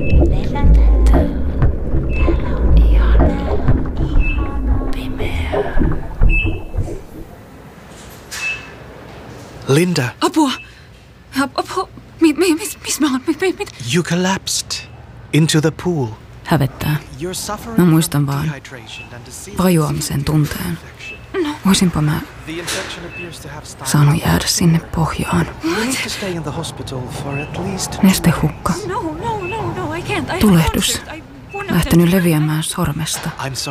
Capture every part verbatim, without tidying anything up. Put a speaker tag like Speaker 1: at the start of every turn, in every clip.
Speaker 1: Linda.
Speaker 2: Apua! Apua! Mi, mi, mis, mis mä oon? Mi, mi, mit?
Speaker 1: You collapsed into the pool.
Speaker 2: Hävettää. Mä muistan vaan vajoamisen tunteen. Voisinpa mä saanut jäädä sinne pohjaan. Nestehukka. Tulehdus. Lähtenyt leviämään sormesta.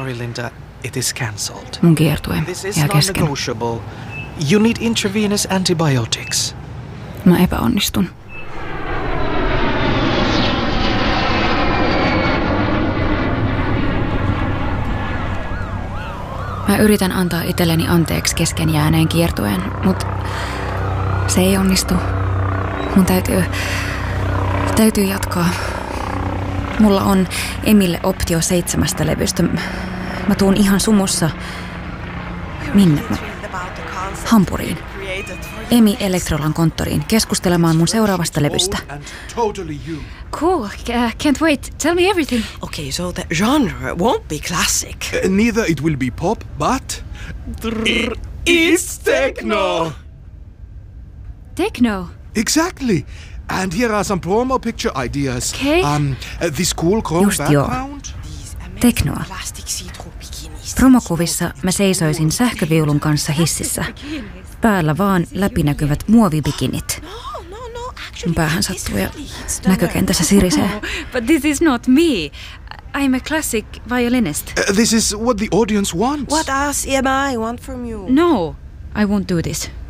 Speaker 2: Mun kiertue jää kesken.
Speaker 1: You need intravenous antibiotics.
Speaker 2: Mä epäonnistun. Mä yritän antaa itselleni anteeksi kesken jääneen kiertueen, mutta se ei onnistu. Mun täytyy, täytyy jatkaa. Mulla on Emille optio seitsemästä levystä. Mä tuun ihan sumussa. Minne? Hampuriin. Emi Electrolan konttoriin keskustelemaan mun seuraavasta levystä. Cool, uh, can't wait. Tell me everything.
Speaker 3: Okay, so the genre won't be classic.
Speaker 4: Uh, neither it will be pop, but it, it's techno.
Speaker 2: Techno?
Speaker 4: Exactly. And here are some promo picture ideas.
Speaker 2: Okay.
Speaker 4: Um, uh, this cool chrome
Speaker 2: Just joo.
Speaker 4: background.
Speaker 2: Teknoa. Promokuvissa mä seisoisin sähköviulun kanssa hississä. Päällä vaan läpinäkyvät muovibikinit. Mun päähän sattuu ja näkökentässä sirisee. But this is not me. I'm a classic violinist.
Speaker 4: Uh, this is what the audience wants.
Speaker 3: What else am I want from you?
Speaker 2: No, I won't do this.